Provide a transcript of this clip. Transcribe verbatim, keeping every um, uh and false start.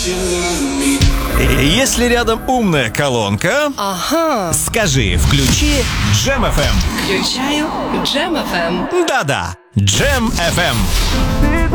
Если рядом умная колонка, Ага. скажи, включи Джем эф эм. Включаю Джем эф эм. Да-да, Джем эф эм.